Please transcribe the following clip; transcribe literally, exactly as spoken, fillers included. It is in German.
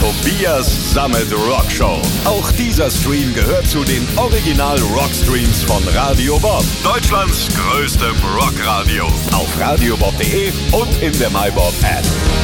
Tobias Summit Rock Show. Auch dieser Stream gehört zu den Original Rockstreams von Radio Bob. Deutschlands größtem Rockradio. Auf radiobob punkt de und in der MyBob App.